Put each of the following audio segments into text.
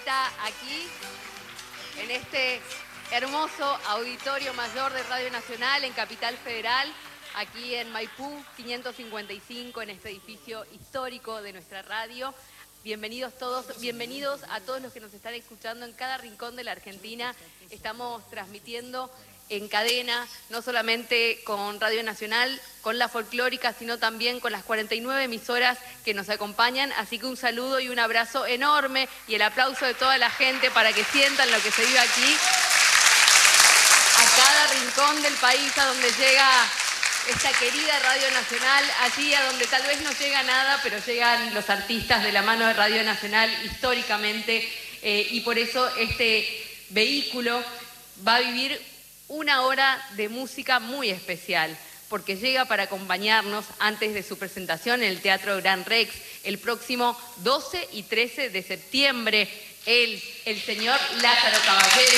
visita aquí, en este hermoso auditorio mayor de Radio Nacional en Capital Federal, aquí en Maipú 555, en este edificio histórico de nuestra radio. Bienvenidos todos, bienvenidos a todos los que nos están escuchando en cada rincón de la Argentina. Estamos transmitiendo en cadena, no solamente con Radio Nacional, con la folclórica, sino también con las 49 emisoras que nos acompañan. Así que un saludo y un abrazo enorme y el aplauso de toda la gente para que sientan lo que se vive aquí, a cada rincón del país a donde llega esta querida Radio Nacional, allí a donde tal vez no llega nada, pero llegan los artistas de la mano de Radio Nacional históricamente, y por eso este vehículo va a vivir una hora de música muy especial, porque llega para acompañarnos antes de su presentación en el Teatro Gran Rex el próximo 12 y 13 de septiembre, el señor Lázaro Caballero,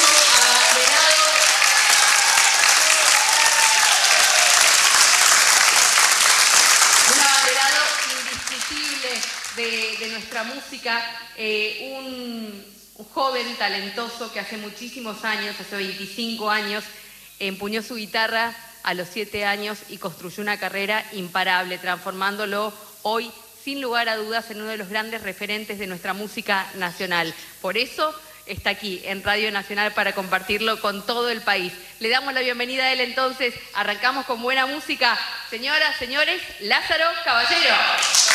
un abanderado indiscutible de nuestra música, un joven talentoso que hace muchísimos años, hace 25 años, empuñó su guitarra a los 7 años y construyó una carrera imparable, transformándolo hoy, sin lugar a dudas, en uno de los grandes referentes de nuestra música nacional. Por eso está aquí en Radio Nacional para compartirlo con todo el país. Le damos la bienvenida a él entonces, arrancamos con buena música. Señoras, señores, Lázaro Caballero.